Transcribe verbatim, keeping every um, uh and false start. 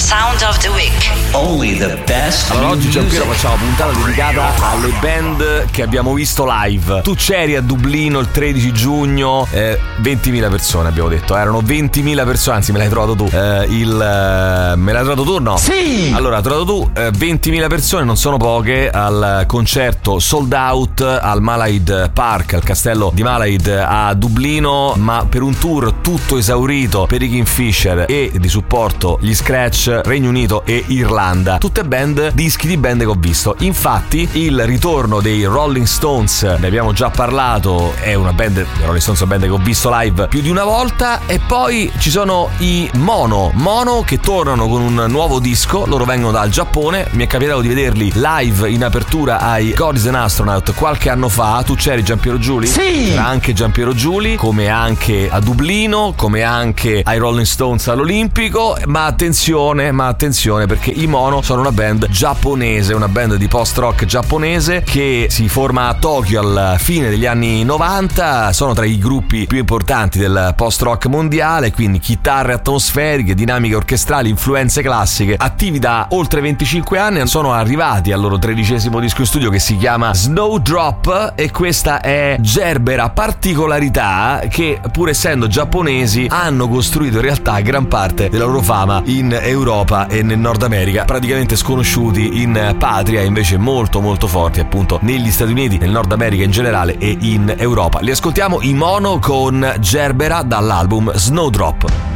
Sound of the Week. Only the best. Allora oggi Giampiero facciamo puntata dedicata alle band che abbiamo visto live. Tu c'eri a Dublino il tredici giugno, eh, ventimila persone abbiamo detto, erano ventimila persone, anzi me l'hai trovato tu. Eh, il eh, me l'hai trovato tu? No. Sì. Allora, trovato tu, eh, ventimila persone non sono poche al concerto sold out al Malahide Park, al castello di Malahide a Dublino, ma per un tour tutto esaurito per i Kingfisher e di supporto gli Scratch, Regno Unito e Irlanda. Tutte band, dischi di band che ho visto. Infatti il ritorno dei Rolling Stones, ne abbiamo già parlato, è una band, i Rolling Stones è una band che ho visto live più di una volta. E poi ci sono i Mono Mono che tornano con un nuovo disco. Loro vengono dal Giappone, mi è capitato di vederli live in apertura ai God is an Astronaut qualche anno fa. Tu c'eri, Giampiero Giuli? Sì. Era anche Giampiero Giuli, come anche a Dublino, come anche ai Rolling Stones all'Olimpico. Ma attenzione, ma attenzione perché i Mono sono una band giapponese, una band di post rock giapponese che si forma a Tokyo alla fine degli anni novanta. Sono tra i gruppi più importanti del post rock mondiale, quindi chitarre atmosferiche, dinamiche orchestrali, influenze classiche. Attivi da oltre venticinque anni, sono arrivati al loro tredicesimo disco in studio che si chiama Snowdrop, e questa è Gerbera, particolarità che pur essendo giapponesi hanno costruito in realtà gran parte della loro fama in Europa e nel Nord America, praticamente sconosciuti in patria, invece molto molto forti appunto negli Stati Uniti, nel Nord America in generale e in Europa. Li ascoltiamo i Mono con Gerbera dall'album Snowdrop.